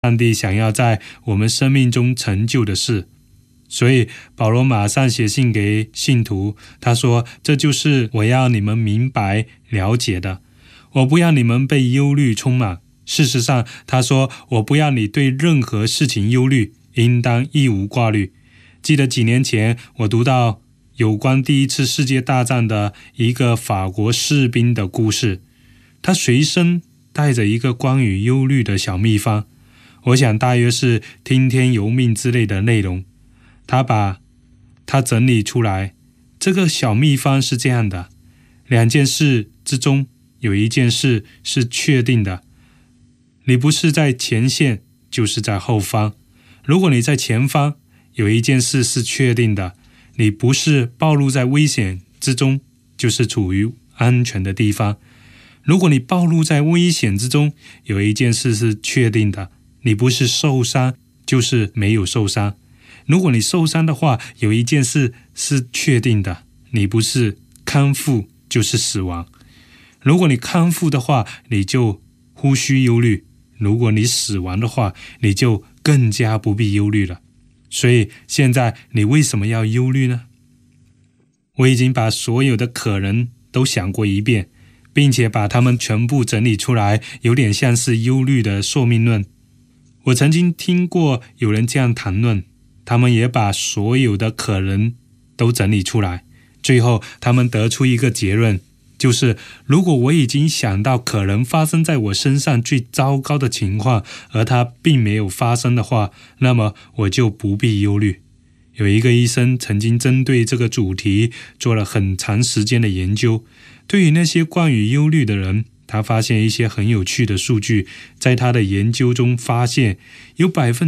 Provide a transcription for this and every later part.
上帝想要在我们生命中成就的事。所以保罗马上写信给信徒，他说，这就是我要你们明白了解的，我不要你们被忧虑充满。事实上他说，我不要你对任何事情忧虑，应当一无挂虑。记得几年前我读到有关第一次世界大战的一个法国士兵的故事，他随身带着一个关于忧虑的小秘方，我想大约是听天由命之类的内容。他把它整理出来，这个小秘方是这样的：2件事之中有一件事是确定的，你不是在前线就是在后方。如果你在前方，有一件事是确定的，你不是暴露在危险之中就是处于安全的地方。如果你暴露在危险之中，有一件事是确定的，你不是受伤就是没有受伤。如果你受伤的话，有一件事是确定的，你不是康复就是死亡。如果你康复的话，你就无需忧虑；如果你死亡的话，你就更加不必忧虑了。所以现在你为什么要忧虑呢？我已经把所有的可能都想过一遍，并且把它们全部整理出来，有点像是忧虑的宿命论。我曾经听过有人这样谈论，他们也把所有的可能都整理出来，最后他们得出一个结论，就是如果我已经想到可能发生在我身上最糟糕的情况，而它并没有发生的话，那么我就不必忧虑。有一个医生曾经针对这个主题做了很长时间的研究，对于那些关于忧虑的人，他发现一些很有趣的数据。在他的研究中发现，有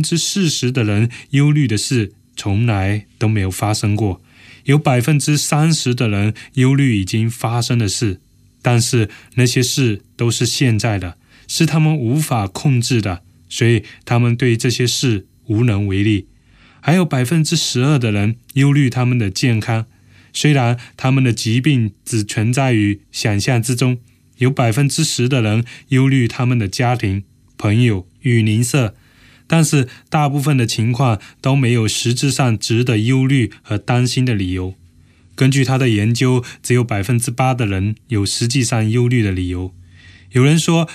40% 的人忧虑的事从来都没有发生过，有 30% 的人忧虑已经发生的事，但是那些事都是现在的，是他们无法控制的，所以他们对这些事无能为力。还有 12% 的人忧虑他们的健康，虽然他们的疾病只存在于想象之中。有 10% 的人忧虑他们的家庭、朋友与邻舍，但是大部分的情况都没有实质上值得忧虑和担心的理由。根据他的研究，只有 8% 的人有实际上忧虑的理由。有人说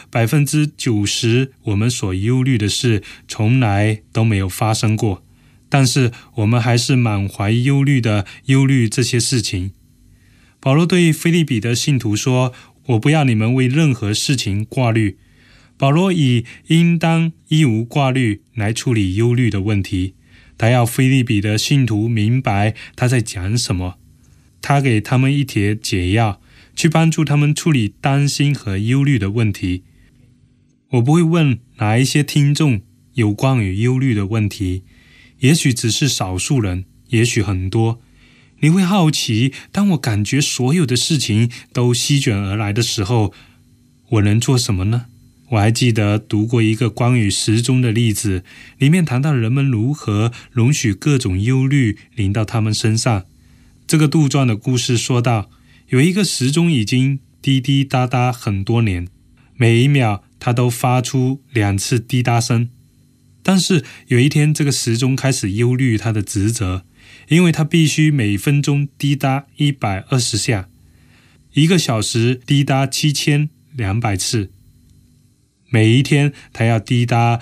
90% 我们所忧虑的事从来都没有发生过，但是我们还是满怀忧虑的忧虑这些事情。保罗对腓立比的信徒说，我不要你们为任何事情挂虑。保罗以应当一无挂虑来处理忧虑的问题，他要腓立比的信徒明白他在讲什么。他给他们一帖解药，去帮助他们处理担心和忧虑的问题。我不会问哪一些听众有关于忧虑的问题，也许只是少数人，也许很多。你会好奇，当我感觉所有的事情都席卷而来的时候，我能做什么呢？我还记得读过一个关于时钟的例子，里面谈到人们如何容许各种忧虑临到他们身上。这个杜撰的故事说道，有一个时钟已经滴滴答答很多年，每一秒它都发出2次滴答声。但是有一天，这个时钟开始忧虑它的职责，因为它必须每分钟滴答120下，1个小时滴答7200次，每一天它要滴答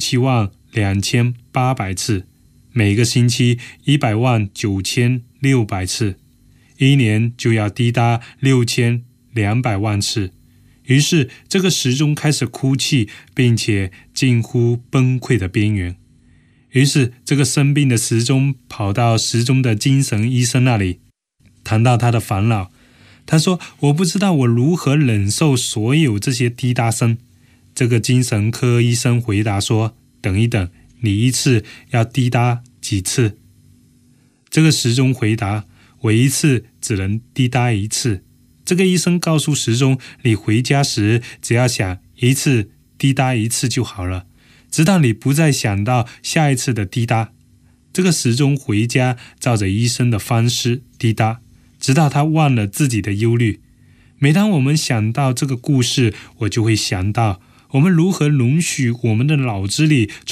172800次，每个星期109,600次，一年就要滴答6200万次。于是这个时钟开始哭泣，并且近乎崩溃的边缘。于是这个生病的时钟跑到时钟的精神医生那里，谈到他的烦恼。他说，我不知道我如何忍受所有这些滴答声。这个精神科医生回答说，等一等，你一次要滴答几次？这个时钟回答，我一次只能滴答1次。这个医生告诉时钟，你回家时只要想一次滴答1次就好了，直到你不再想到下一次的滴答。这个时钟回家照着医生的方式滴答，直到他忘了自己的忧虑。每当我们想到这个故事，我就会想到我们如何容许我们的脑子里